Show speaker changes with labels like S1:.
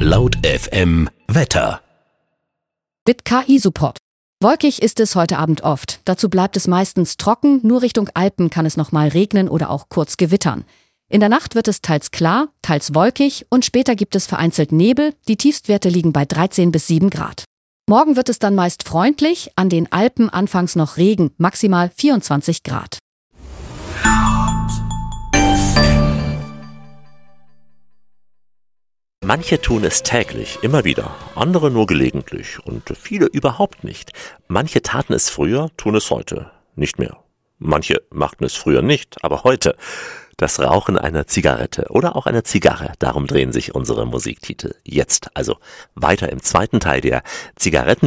S1: Laut FM Wetter.
S2: Mit KI-Support. Wolkig ist es heute Abend oft. Dazu bleibt es meistens trocken, nur Richtung Alpen kann es nochmal regnen oder auch kurz gewittern. In der Nacht wird es teils klar, teils wolkig und später gibt es vereinzelt Nebel. Die Tiefstwerte liegen bei 13 bis 7 Grad. Morgen wird es dann meist freundlich, an den Alpen anfangs noch Regen, maximal 24 Grad.
S3: Manche tun es täglich, immer wieder, andere nur gelegentlich und viele überhaupt nicht. Manche taten es früher, tun es heute nicht mehr. Manche machten es früher nicht, aber heute. Das Rauchen einer Zigarette oder auch einer Zigarre, darum drehen sich unsere Musiktitel. Jetzt also weiter im zweiten Teil der Zigaretten.